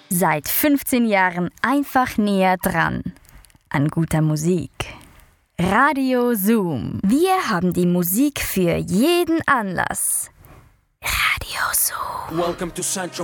Seit 15 Jahren einfach näher dran an guter Musik. Radio Zoom. Wir haben die Musik für jeden Anlass. Radio Zoom. Welcome to Central